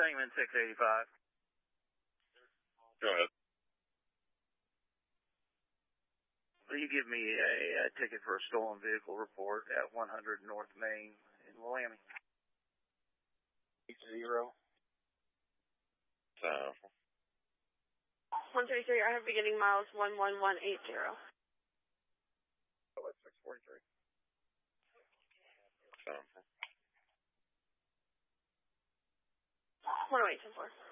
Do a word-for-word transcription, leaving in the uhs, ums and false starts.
Sangamon six eighty-five. Go ahead. Will you give me a, a ticket for a stolen vehicle report at one hundred North Main in Willamette? Eight zero. Uh, one thirty-three, I have beginning miles one one one eight zero. Oh, that's six forty-three. So. one oh eight ten four.